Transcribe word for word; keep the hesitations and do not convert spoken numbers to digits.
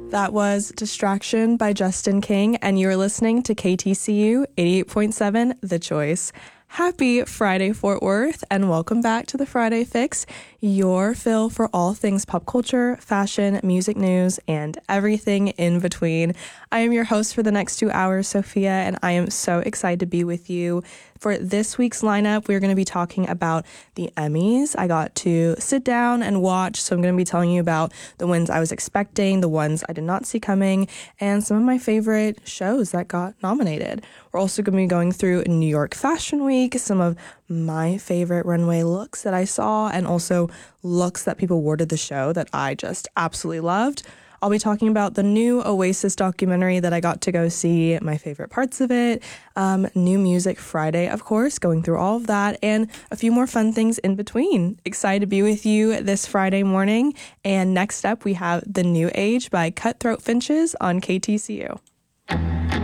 That was Distraction by Justin King, and you're listening to K T C U eighty-eight point seven, The Choice. Happy Friday, Fort Worth, and welcome back to the Friday Fix, your fill for all things pop culture, fashion, music news, and everything in between. I am your host for the next two hours, Sophia, and I am so excited to be with you. For this week's lineup, we're going to be talking about the Emmys. I got to sit down and watch, so I'm going to be telling you about the ones I was expecting, the ones I did not see coming, and some of my favorite shows that got nominated. We're also going to be going through New York Fashion Week, some of my favorite runway looks that I saw, and also looks that people wore to the show that I just absolutely loved. I'll be talking about the new Oasis documentary that I got to go see, my favorite parts of it, um, New Music Friday, of course, going through all of that, and a few more fun things in between. Excited to be with you this Friday morning. And next up, we have The New Age by Cutthroat Finches on K T C U.